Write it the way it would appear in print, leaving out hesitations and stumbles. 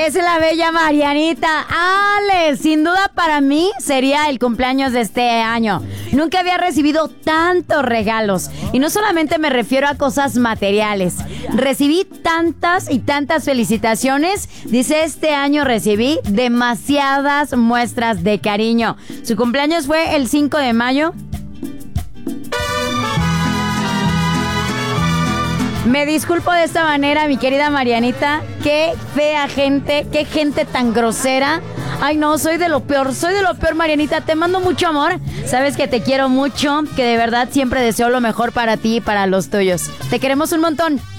Es la bella Marianita. Ale, sin duda para mí sería el cumpleaños de este año. Nunca había recibido tantos regalos. Y no solamente me refiero a cosas materiales. Recibí tantas y tantas felicitaciones. Dice, este año recibí demasiadas muestras de cariño. Su cumpleaños fue el 5 de mayo. Me disculpo de esta manera, mi querida Marianita. Qué fea gente, qué gente tan grosera. Ay, no, soy de lo peor, Marianita. Te mando mucho amor. Sabes que te quiero mucho, que de verdad siempre deseo lo mejor para ti y para los tuyos. Te queremos un montón.